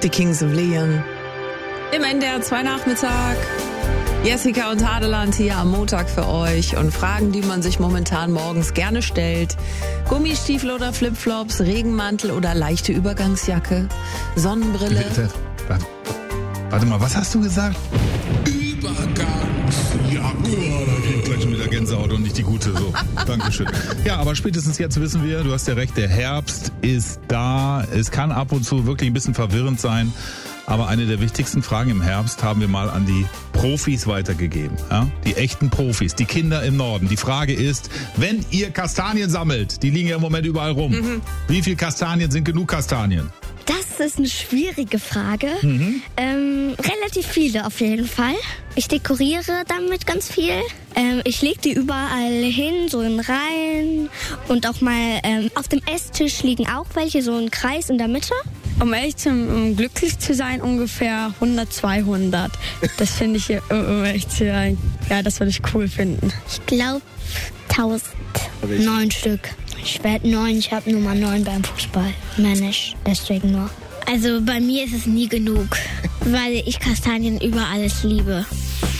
Die Kings of Leon. Im NDR 2 Nachmittag. Jessica und Hadeland hier am Montag für euch und Fragen, die man sich momentan morgens gerne stellt. Gummistiefel oder Flipflops, Regenmantel oder leichte Übergangsjacke, Sonnenbrille. Warte mal, was hast du gesagt? Übergangsjacke. Da krieg ich gleich schon wieder Gänsehaut und nicht die gute. So, Dankeschön. Ja, aber spätestens jetzt wissen wir, du hast ja recht, der Herbst ist da. Es kann ab und zu wirklich ein bisschen verwirrend sein. Aber eine der wichtigsten Fragen im Herbst haben wir mal an die Profis weitergegeben. Ja? Die echten Profis, die Kinder im Norden. Die Frage ist, wenn ihr Kastanien sammelt, die liegen ja im Moment überall rum. Wie viel Kastanien sind genug Kastanien? Das ist eine schwierige Frage. Relativ viele auf jeden Fall. Ich dekoriere damit ganz viel. Ich lege die überall hin, so in Reihen. Und auch mal auf dem Esstisch liegen auch welche, so ein Kreis in der Mitte. Um ehrlich um glücklich zu sein, ungefähr 100, 200. Das finde ich, ja, das würde ich cool finden. Ich glaube 1000. 9 Stück. Ich werde 9, ich habe Nummer 9 beim Fußball. Mehr nicht, deswegen nur. Also bei mir ist es nie genug, weil ich Kastanien über alles liebe.